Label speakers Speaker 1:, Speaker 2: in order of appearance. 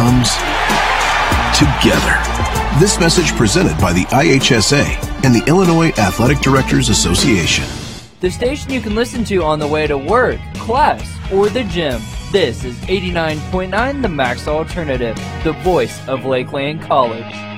Speaker 1: comes together. This message presented by the IHSA and the Illinois Athletic Directors Association.
Speaker 2: The station you can listen to on the way to work, class, or the gym. This is 89.9 The Max Alternative, the voice of Lakeland College.